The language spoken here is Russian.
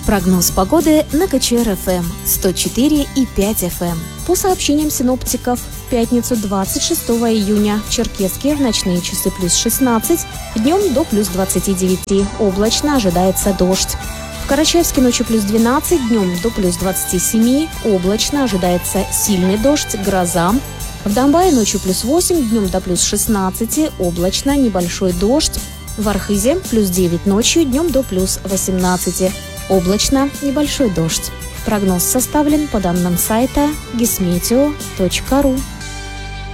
Прогноз погоды на КЧР-ФМ 104,5 FM. По сообщениям синоптиков, в пятницу 26 июня в Черкесске в ночные часы плюс 16, днем до плюс 29. Облачно, ожидается дождь. В Карачаевске ночью плюс 12, днем до плюс 27. Облачно, ожидается сильный дождь, гроза. В Домбае ночью плюс 8, днем до плюс 16. Облачно, небольшой дождь. В Архизе плюс 9 ночью, днем до плюс 18. Облачно, небольшой дождь. Прогноз составлен по данным сайта gismeteo.ru.